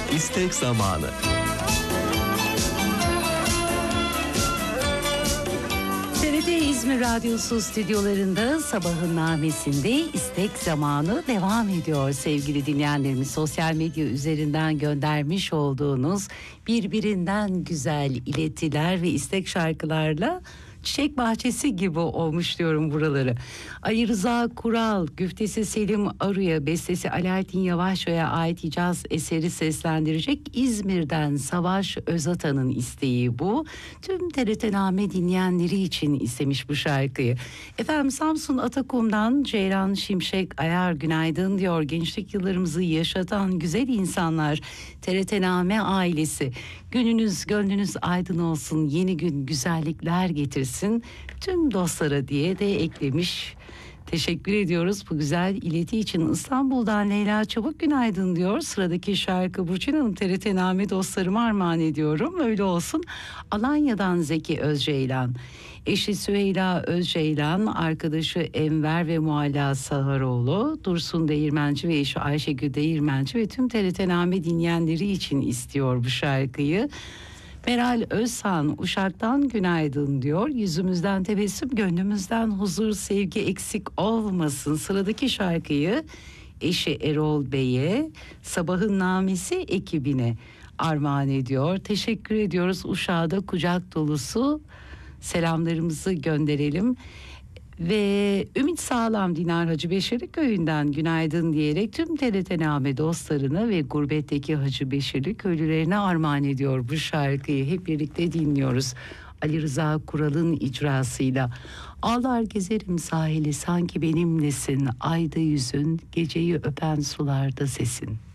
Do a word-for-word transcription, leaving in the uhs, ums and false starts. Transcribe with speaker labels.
Speaker 1: İstek zamanı.
Speaker 2: T R T İzmir Radyosu stüdyolarında Sabahın Namesi'nde istek zamanı devam ediyor sevgili dinleyenlerimiz. Sosyal medya üzerinden göndermiş olduğunuz birbirinden güzel iletiler ve istek şarkılarla çiçek bahçesi gibi olmuş diyorum buraları. Ali Rıza Kural, güftesi Selim Arı'ya, bestesi Alaaddin Yavaşça'ya ait Hicaz eseri seslendirecek İzmir'den Savaş Özatan'ın isteği bu. Tüm T R T Name dinleyenleri için istemiş bu şarkıyı. Efendim Samsun Atakum'dan Ceylan Şimşek Ayar günaydın diyor. Gençlik yıllarımızı yaşatan güzel insanlar, T R T Name ailesi. Gününüz gönlünüz aydın olsun, yeni gün güzellikler getirsin tüm dostlara diye de eklemiş. Teşekkür ediyoruz bu güzel ileti için. İstanbul'dan Leyla Çabuk günaydın diyor. Sıradaki şarkı Burçin Hanım, T R T Name dostlarıma armağan ediyorum. Öyle olsun. Alanya'dan Zeki Özceylan. Eşi Süheyla Özceylan, arkadaşı Enver ve Mualla Saharoğlu, Dursun Değirmenci ve eşi Ayşegül Değirmenci ve tüm T R T Name dinleyenleri için istiyor bu şarkıyı. Meral Özhan Uşak'tan günaydın diyor. Yüzümüzden tebessüm, gönlümüzden huzur, sevgi eksik olmasın. Sıradaki şarkıyı eşi Erol Bey'e, Sabahın Namesi ekibine armağan ediyor. Teşekkür ediyoruz. Uşak'a da kucak dolusu selamlarımızı gönderelim. Ve Ümit Sağlam Dinar Hacı Beşirli köyünden günaydın diyerek tüm T R T Name dostlarını ve gurbetteki Hacı Beşirli köylülerine armağan ediyor bu şarkıyı. Hep birlikte dinliyoruz. Ali Rıza Kural'ın icrasıyla. Ağlar gezerim sahili sanki benimlesin, ayda yüzün, geceyi öpen sularda sesin.